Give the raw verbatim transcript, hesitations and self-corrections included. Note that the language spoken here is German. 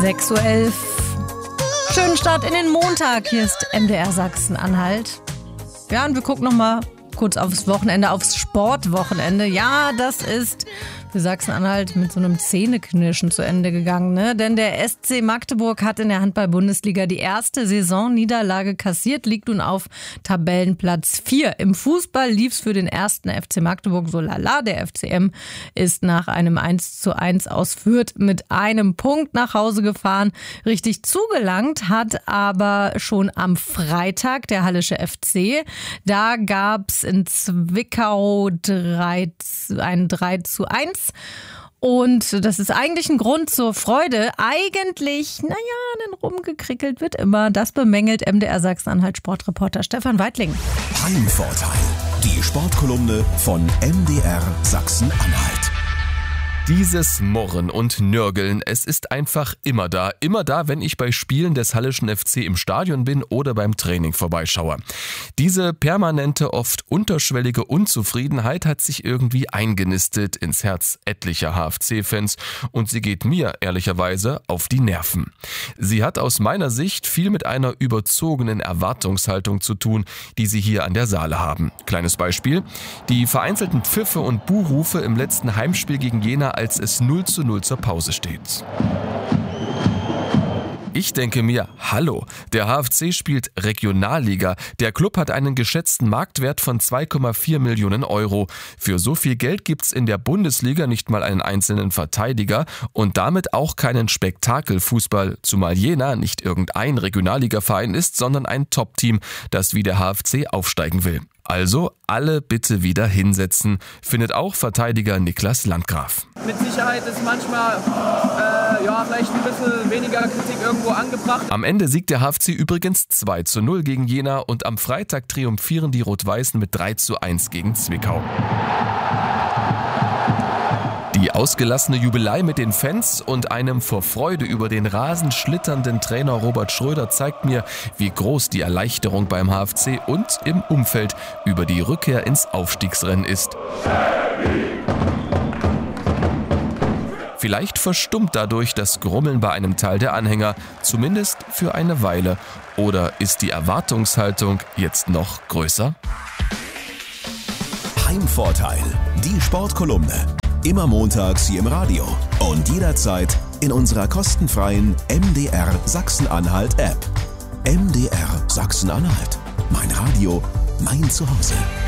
sechs Uhr elf. Schönen Start in den Montag. Hier ist M D R Sachsen-Anhalt. Ja, und wir gucken nochmal kurz aufs Wochenende, aufs Sportwochenende. Ja, das ist für Sachsen-Anhalt mit so einem Zähneknirschen zu Ende gegangen, ne? Denn der S C Magdeburg hat in der Handball-Bundesliga die erste Saisonniederlage kassiert, liegt nun auf Tabellenplatz vier. Im Fußball lief es für den ersten F C Magdeburg so lala. Der F C M ist nach einem eins zu eins aus Fürth mit einem Punkt nach Hause gefahren. Richtig zugelangt hat aber schon am Freitag der Hallische F C. Da gab es in Zwickau drei, ein drei zu eins. Und das ist eigentlich ein Grund zur Freude. Eigentlich, naja, denn rumgekrickelt wird immer. Das bemängelt M D R Sachsen-Anhalt Sportreporter Stefan Weidling. Heimvorteil, die Sportkolumne von M D R Sachsen-Anhalt. Dieses Murren und Nörgeln, es ist einfach immer da. Immer da, wenn ich bei Spielen des Hallischen F C im Stadion bin oder beim Training vorbeischaue. Diese permanente, oft unterschwellige Unzufriedenheit hat sich irgendwie eingenistet ins Herz etlicher H F C-Fans und sie geht mir ehrlicherweise auf die Nerven. Sie hat aus meiner Sicht viel mit einer überzogenen Erwartungshaltung zu tun, die sie hier an der Saale haben. Kleines Beispiel: Die vereinzelten Pfiffe und Buhrufe im letzten Heimspiel gegen Jena, als es null zu null zur Pause steht. Ich denke mir, hallo, der H F C spielt Regionalliga. Der Club hat einen geschätzten Marktwert von zwei Komma vier Millionen Euro. Für so viel Geld gibt's in der Bundesliga nicht mal einen einzelnen Verteidiger und damit auch keinen Spektakelfußball, zumal Jena nicht irgendein Regionalligaverein ist, sondern ein Top-Team, das wie der H F C aufsteigen will. Also alle bitte wieder hinsetzen, findet auch Verteidiger Niklas Landgraf. Mit Sicherheit ist manchmal äh, ja, vielleicht ein bisschen weniger Kritik irgendwo angebracht. Am Ende siegt der H F C übrigens zwei zu null gegen Jena und am Freitag triumphieren die Rot-Weißen mit drei zu eins gegen Zwickau. Die ausgelassene Jubelei mit den Fans und einem vor Freude über den Rasen schlitternden Trainer Robert Schröder zeigt mir, wie groß die Erleichterung beim H F C und im Umfeld über die Rückkehr ins Aufstiegsrennen ist. Vielleicht verstummt dadurch das Grummeln bei einem Teil der Anhänger, zumindest für eine Weile. Oder ist die Erwartungshaltung jetzt noch größer? Heimvorteil, die Sportkolumne. Immer montags hier im Radio und jederzeit in unserer kostenfreien M D R Sachsen-Anhalt App. M D R Sachsen-Anhalt. Mein Radio, mein Zuhause.